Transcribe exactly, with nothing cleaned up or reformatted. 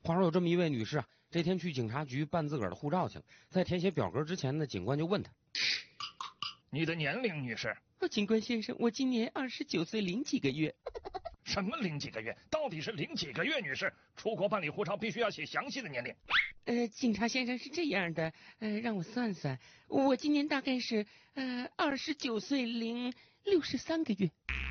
话说有这么一位女士啊，这天去警察局办自个儿的护照去了，在填写表格之前呢，警官就问她：“ 你的年龄，女士？”“ 哦，警官先生，我今年二十九岁零几个月。”“ 什么零几个月？到底是零几个月，女士？出国办理护照必须要写详细的年龄。”“ 呃，警察先生是这样的，呃，让我算算，我今年大概是呃二十九岁零六十三个月。”